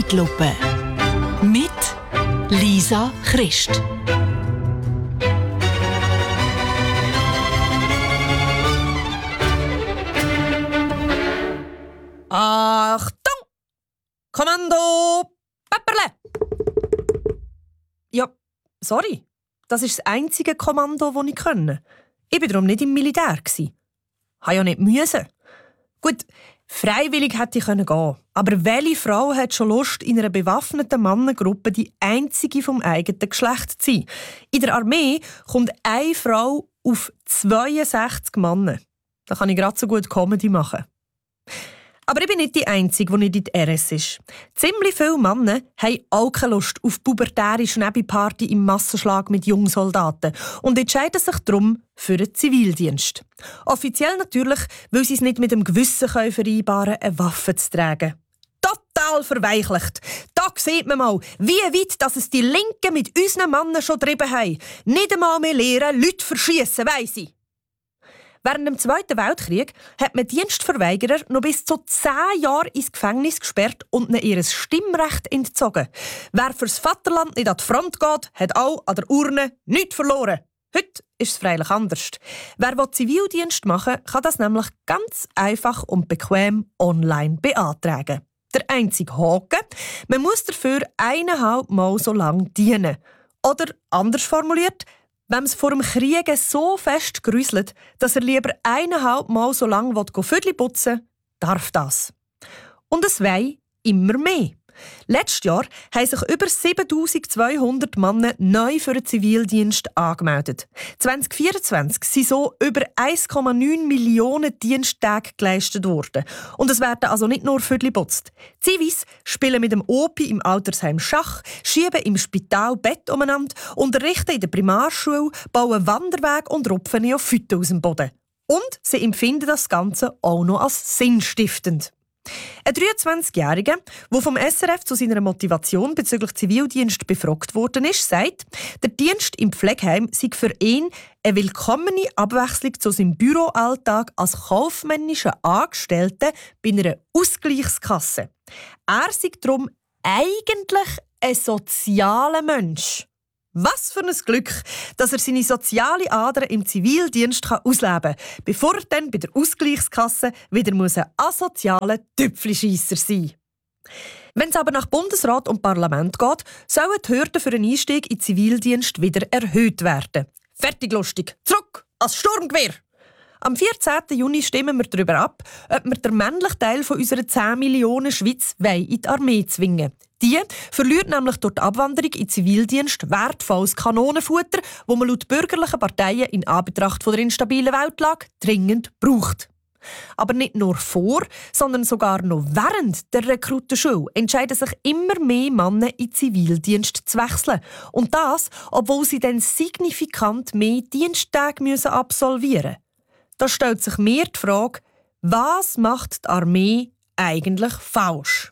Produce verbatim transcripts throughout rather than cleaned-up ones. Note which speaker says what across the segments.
Speaker 1: Zeitlupe mit Lisa Christ.
Speaker 2: Achtung! Kommando! Pepperle! Ja, sorry. Das ist das einzige Kommando, das ich konnte. Ich war darum nicht im Militär. Ich musste ja nicht müssen. Gut, freiwillig hätte ich gehen können. Aber welche Frau hat schon Lust, in einer bewaffneten Mannengruppe die einzige vom eigenen Geschlecht zu sein? In der Armee kommt eine Frau auf zweiundsechzig Männer. Da kann ich gerade so gut Comedy machen. Aber ich bin nicht die Einzige, die nicht in die R S ist. Ziemlich viele Männer haben auch keine Lust auf pubertäre Schnäbi-Party im Massenschlag mit Jungsoldaten und entscheiden sich darum für den Zivildienst. Offiziell natürlich, weil sie es nicht mit dem Gewissen vereinbaren können, eine Waffe zu tragen. Total verweichlicht. Da sieht man mal, wie weit dass es die Linken mit unseren Männern schon getrieben haben. Nicht einmal mehr lehren, Leute verschiessen, weiss ich. Während dem Zweiten Weltkrieg hat man Dienstverweigerer noch bis zu zehn Jahre ins Gefängnis gesperrt und ihnen ihr Stimmrecht entzogen. Wer fürs Vaterland nicht an die Front geht, hat auch an der Urne nichts verloren. Heute ist es freilich anders. Wer Zivildienst machen will, kann das nämlich ganz einfach und bequem online beantragen. Der einzige Haken: man muss dafür eineinhalb Mal so lange dienen. Oder anders formuliert: wenn es vor dem Krieg so fest grüselt, dass er lieber eineinhalb Mal so lange Vödli putzen will, darf das. Und es wollen immer mehr. Letztes Jahr haben sich über siebentausendzweihundert Männer neu für den Zivildienst angemeldet. zwanzig vierundzwanzig sind so über eins Komma neun Millionen Diensttage geleistet worden. Und es werden also nicht nur Vödli putzt. Zivis spielen mit dem Opi im Altersheim Schach, schieben im Spital Bett umeinander, unterrichten in der Primarschule, bauen Wanderwege und rupfen Neophyten aus dem Boden. Und sie empfinden das Ganze auch noch als sinnstiftend. Ein dreiundzwanzigjähriger, der vom S R F zu seiner Motivation bezüglich Zivildienst befragt worden ist, sagt, der Dienst im Pflegeheim sei für ihn eine willkommene Abwechslung zu seinem Büroalltag als kaufmännischer Angestellter bei einer Ausgleichskasse. Er sei darum eigentlich ein sozialer Mensch. Was für ein Glück, dass er seine soziale Ader im Zivildienst ausleben kann, bevor er dann bei der Ausgleichskasse wieder ein asozialer Tüpfelscheisser sein muss. Wenn es aber nach Bundesrat und Parlament geht, sollen die Hürden für einen Einstieg in den Zivildienst wieder erhöht werden. Fertig lustig, zurück als Sturmgewehr! Am vierzehnten Juni stimmen wir darüber ab, ob wir den männlichen Teil von unserer zehn Millionen Schweiz in die Armee zwingen. Die verliert nämlich durch die Abwanderung in den Zivildienst wertvolles Kanonenfutter, das man laut bürgerlichen Parteien in Anbetracht der instabilen Weltlage dringend braucht. Aber nicht nur vor, sondern sogar noch während der Rekrutenschule entscheiden sich immer mehr Männer in den Zivildienst zu wechseln. Und das, obwohl sie dann signifikant mehr Diensttage müssen absolvieren müssen. Da stellt sich mir die Frage, was macht die Armee eigentlich falsch?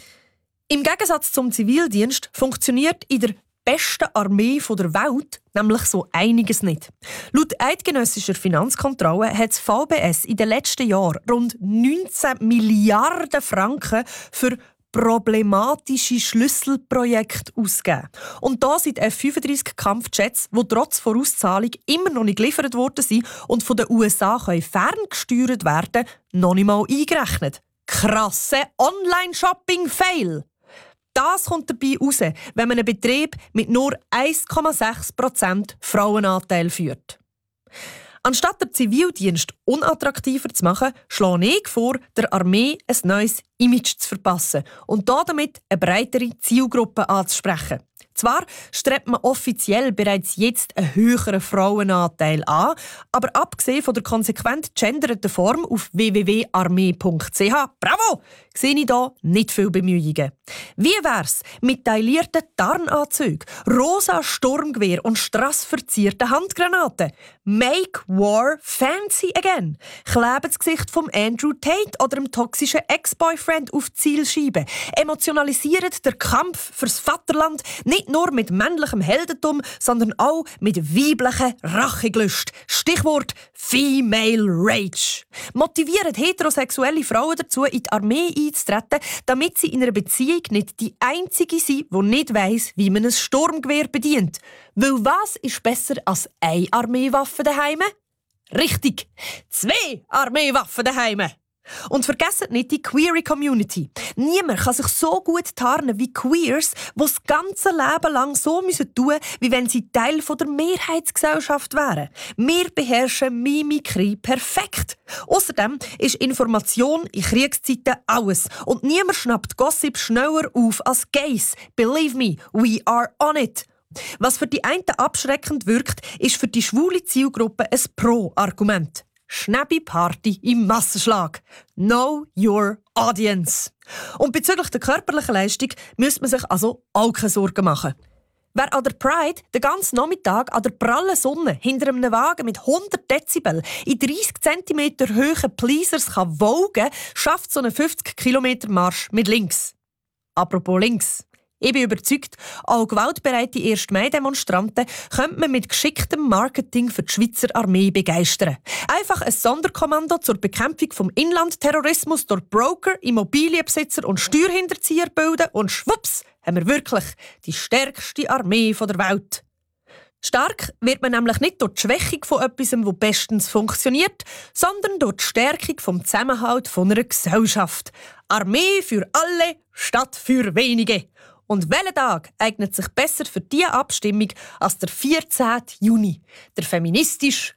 Speaker 2: Im Gegensatz zum Zivildienst funktioniert in der besten Armee der Welt nämlich so einiges nicht. Laut eidgenössischer Finanzkontrolle hat das V B S in den letzten Jahren rund neunzehn Milliarden Franken für problematische Schlüsselprojekte ausgegeben. Und da sind F fünfunddreissig Kampfjets, die trotz Vorauszahlung immer noch nicht geliefert worden sind und von den U S A ferngesteuert werden, noch nicht mal eingerechnet. Krasse Online-Shopping-Fail! Das kommt dabei raus, wenn man einen Betrieb mit nur eins Komma sechs Prozent Frauenanteil führt. Anstatt den Zivildienst unattraktiver zu machen, schlage ich vor, der Armee ein neues Image zu verpassen und damit eine breitere Zielgruppe anzusprechen. Zwar strebt man offiziell bereits jetzt einen höheren Frauenanteil an, aber abgesehen von der konsequent genderten Form auf w w w punkt armee punkt c h, bravo, sehe ich hier nicht viel Bemühungen. Wie wär's mit taillierten Tarnanzügen, rosa Sturmgewehr und strassverzierten Handgranaten? Make war fancy again. Kleben das Gesicht von Andrew Tate oder dem toxischen Ex-Boyfriend auf die Zielscheibe. Emotionalisiert der Kampf fürs Vaterland nicht Nicht nur mit männlichem Heldentum, sondern auch mit weiblichen Rachegelüst. Stichwort Female Rage. Motivieren heterosexuelle Frauen dazu, in die Armee einzutreten, damit sie in einer Beziehung nicht die Einzige sind, die nicht weiss, wie man ein Sturmgewehr bedient. Weil was ist besser als eine Armeewaffe daheim? Richtig, zwei Armeewaffen daheim. Und vergesst nicht die Queer-Community. Niemand kann sich so gut tarnen wie Queers, die das ganze Leben lang so müssen tun, wie wenn sie Teil der Mehrheitsgesellschaft wären. Wir beherrschen Mimikry perfekt. Außerdem ist Information in Kriegszeiten alles. Und niemand schnappt Gossip schneller auf als Gays. Believe me, we are on it. Was für die einen abschreckend wirkt, ist für die schwule Zielgruppe ein Pro-Argument. Schnäbi-Party im Massenschlag. Know your audience. Und bezüglich der körperlichen Leistung müsste man sich also auch keine Sorgen machen. Wer an der Pride den ganzen Nachmittag an der prallen Sonne hinter einem Wagen mit hundert Dezibel in dreißig Zentimeter hohen Pleasers kann wogen, schafft so einen fünfzig Kilometer Marsch mit links. Apropos links. Ich bin überzeugt, auch gewaltbereite erste Mai-Demonstranten könnte man mit geschicktem Marketing für die Schweizer Armee begeistern. Einfach ein Sonderkommando zur Bekämpfung vom Inlandterrorismus durch Broker, Immobilienbesitzer und Steuerhinterzieher bilden und schwupps haben wir wirklich die stärkste Armee der Welt. Stark wird man nämlich nicht durch die Schwächung von etwas, das bestens funktioniert, sondern durch die Stärkung vom Zusammenhalt von einer Gesellschaft. Armee für alle, Stadt für wenige. Und welcher Tag eignet sich besser für diese Abstimmung als der vierzehnten Juni, der feministisch